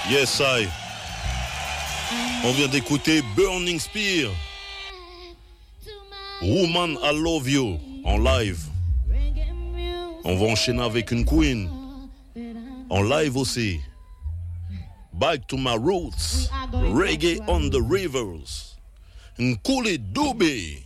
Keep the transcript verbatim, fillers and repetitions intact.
Yes, I. On vient d'écouter Burning Spear. Woman, I Love You en live. On va enchaîner avec une queen en live aussi. Back to My Roots. Reggae on the Rivers. Nkuli Dube.